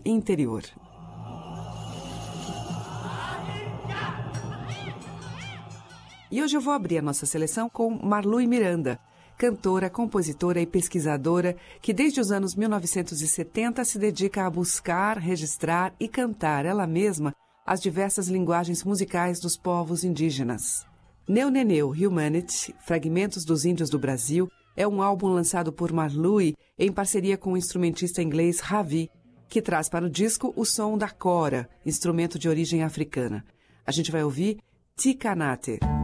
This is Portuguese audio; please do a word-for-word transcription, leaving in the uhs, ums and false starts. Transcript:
interior. E hoje eu vou abrir a nossa seleção com Marlui Miranda, cantora, compositora e pesquisadora que desde os anos mil novecentos e setenta se dedica a buscar, registrar e cantar ela mesma as diversas linguagens musicais dos povos indígenas. Neuneneu Humanity, Fragmentos dos Índios do Brasil, é um álbum lançado por Marlui em parceria com o instrumentista inglês Ravi, que traz para o disco o som da cora, instrumento de origem africana. A gente vai ouvir Tikanate.